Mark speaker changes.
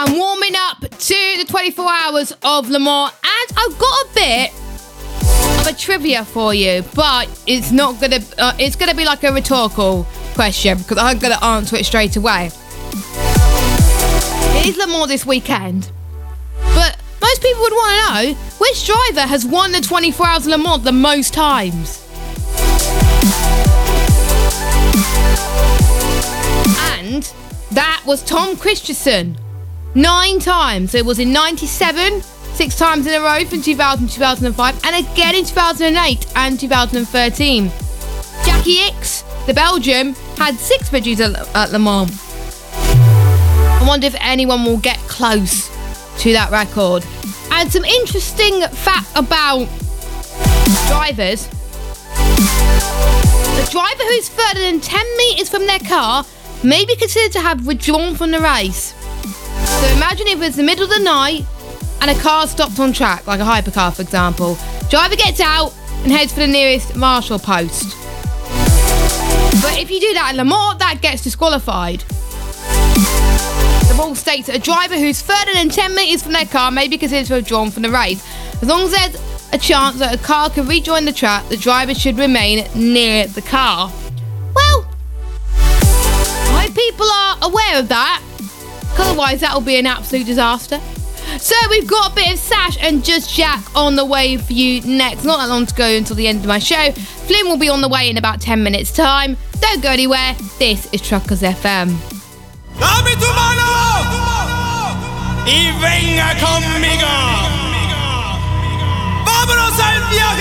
Speaker 1: I'm warming up to the 24 hours of Le Mans, and I've got a bit of a trivia for you, but it's not gonna. It's gonna be like a rhetorical question because I'm gonna answer it straight away. It is Le Mans this weekend, but most people would want to know which driver has won the 24 hours of Le Mans the most times. And that was Tom Christensen. 9 times. It was in 97, 6 times in a row from 2000 to 2005, and again in 2008 and 2013. Jackie Ickx, the Belgian, had 6 victories at Le Mans. I wonder if anyone will get close to that record. And some interesting fact about drivers. The driver who is further than 10 metres from their car may be considered to have withdrawn from the race. So imagine if it's the middle of the night and a car stopped on track, like a hypercar for example. Driver gets out and heads for the nearest marshal post. But if you do that in Le Mans, that gets disqualified. The rule states that a driver who's further than 10 metres from their car may be considered to have withdrawn from the race. As long as there's a chance that a car can rejoin the track, the driver should remain near the car. Well, I hope people are aware of that. Otherwise, that will be an absolute disaster. So we've got a bit of Sash and Just Jack on the way for you next. Not that long to go until the end of my show. Flynn will be on the way in about 10 minutes' time. Don't go anywhere. This is Truckers FM.
Speaker 2: Dame tu mano y venga conmigo. Vámonos al viaje.